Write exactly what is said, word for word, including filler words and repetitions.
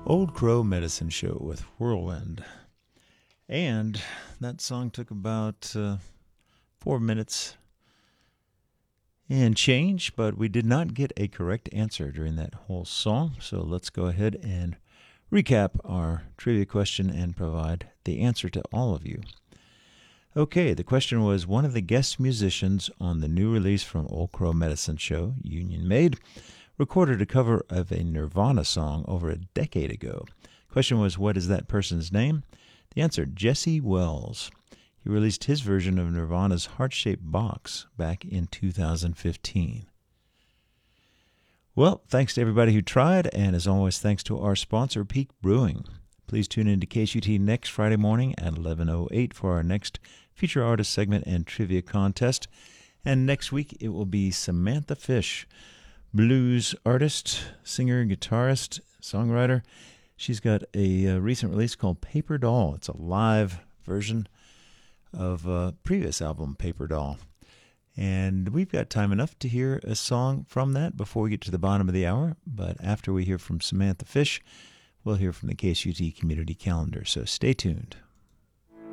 Old Crow Medicine Show with Whirlwind. And that song took about uh, four minutes and change, but we did not get a correct answer during that whole song. So let's go ahead and recap our trivia question and provide the answer to all of you. Okay, the question was, one of the guest musicians on the new release from Old Crow Medicine Show, Union Made, recorded a cover of a Nirvana song over a decade ago. Question was, what is that person's name? The answer, Jesse Wells. He released his version of Nirvana's Heart-Shaped Box back in two thousand fifteen. Well, thanks to everybody who tried, and as always, thanks to our sponsor, Peak Brewing. Please tune in to K S U T next Friday morning at eleven oh eight for our next feature artist segment and trivia contest. And next week, it will be Samantha Fish, blues artist, singer, guitarist, songwriter. She's got a, uh recent release called Paper Doll. It's a live version of a previous album, Paper Doll. And we've got time enough to hear a song from that before we get to the bottom of the hour. But after we hear from Samantha Fish, we'll hear from the K S U T Community Calendar. So stay tuned.